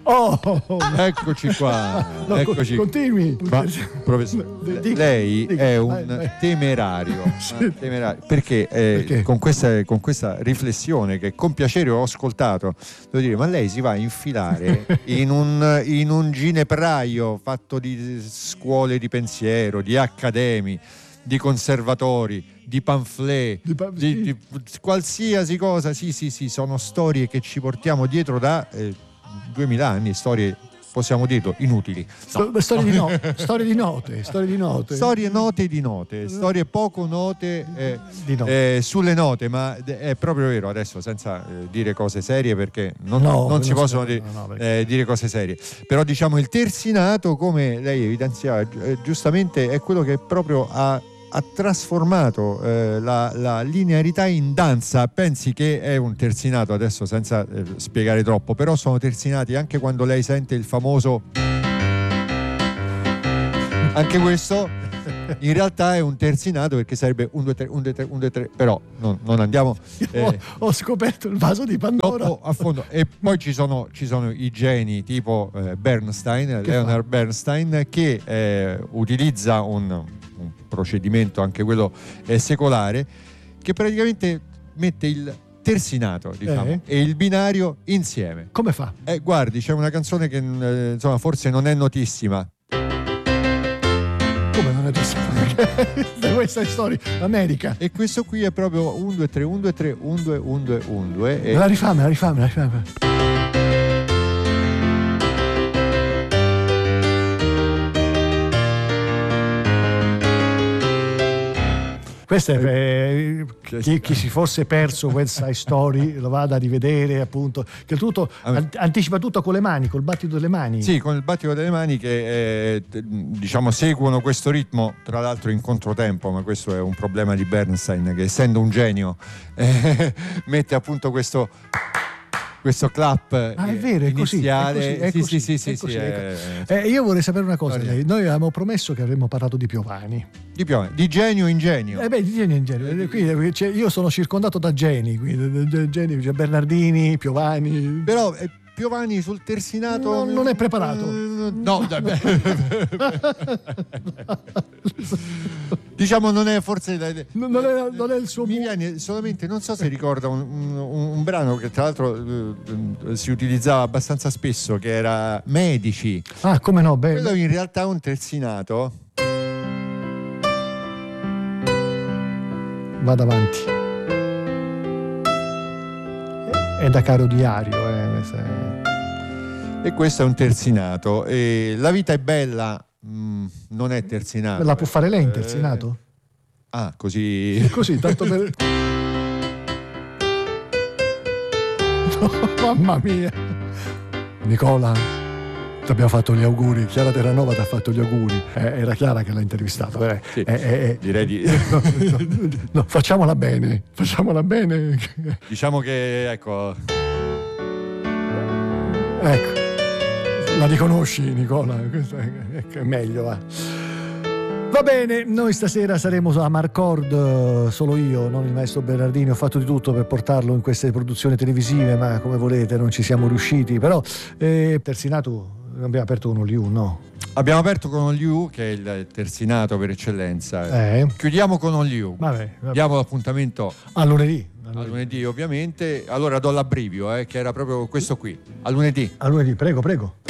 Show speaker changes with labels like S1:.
S1: Oh,
S2: eccoci qua.
S1: no,
S2: Eccoci.
S1: Continui.
S2: Ma, professore, lei è un temerario, perché con questa riflessione che con piacere ho ascoltato, devo dire, ma lei si va a infilare in un ginepraio fatto di scuole di pensiero, di accademi, di conservatori, di pamphlet, di qualsiasi cosa. Sì, sono storie che ci portiamo dietro da 2000 anni, storie, possiamo dirlo, inutili.
S1: Storie di note.
S2: Storie note di note, storie poco note sulle note, ma è proprio vero, adesso senza dire cose serie, perché non si possono dire cose serie, però diciamo il terzinato, come lei evidenziava giustamente, è quello che proprio ha trasformato la linearità in danza. Pensi che è un terzinato, adesso senza spiegare troppo, però sono terzinati anche quando lei sente il famoso, anche questo in realtà è un terzinato, perché sarebbe 1 2 3 1 2 3 1 2 3, però non andiamo
S1: ho scoperto il vaso di Pandora
S2: troppo a fondo. E poi ci sono i geni tipo Leonard Bernstein, che utilizza un procedimento, anche quello secolare, che praticamente mette il terzinato, diciamo, e il binario insieme.
S1: Come fa?
S2: Guardi, c'è una canzone che insomma forse non è notissima.
S1: Come non è notissima? Questa è storia America.
S2: E questo qui è proprio 1 2 3 1 2 3 1 2 1 2 1 2
S1: e... la rifame. Questo è chi si fosse perso West Side Story lo vada a rivedere, appunto, che tutto anticipa tutto con le mani, col battito delle mani.
S2: Sì, con il battito delle mani, che diciamo seguono questo ritmo, tra l'altro in controtempo, ma questo è un problema di Bernstein, che essendo un genio mette appunto questo clap
S1: è vero,
S2: iniziale.
S1: È così.
S2: Sì.
S1: Io vorrei sapere una cosa. Noi avevamo promesso che avremmo parlato di Piovani.
S2: Di genio in genio.
S1: Di genio in genio. Qui, io sono circondato da geni, c'è Bernardini, Piovani.
S2: Però Piovani sul terzinato
S1: non è preparato.
S2: No, diciamo non è forse
S1: non è il suo.
S2: Mi viene solamente, non so se ricorda un brano che tra l'altro si utilizzava abbastanza spesso, che era Medici.
S1: Come no, beh.
S2: Quello in realtà è un terzinato.
S1: Vado avanti. È da Caro Diario,
S2: E questo è un terzinato. E La vita è bella non è terzinato.
S1: La può fare lei in terzinato?
S2: Così.
S1: Così, tanto per... No, mamma mia. Nicola, ti abbiamo fatto gli auguri. Chiara Terranova ti ha fatto gli auguri. Era Chiara che l'ha intervistato.
S2: Sì, direi di...
S1: No, facciamola bene.
S2: Diciamo che, ecco,
S1: la riconosci, Nicola? Questo è meglio, va. Va bene, noi stasera saremo a Marcord, solo io, non il maestro Bernardini. Ho fatto di tutto per portarlo in queste produzioni televisive, ma come volete non ci siamo riusciti. Però terzinato abbiamo aperto con Liu, no?
S2: Abbiamo aperto con Liu, che è il terzinato per eccellenza. Chiudiamo con Liu.
S1: Vabbè.
S2: Diamo l'appuntamento
S1: a lunedì.
S2: A lunedì, ovviamente. Allora do l'abbrivio, che era proprio questo qui. A lunedì.
S1: Prego.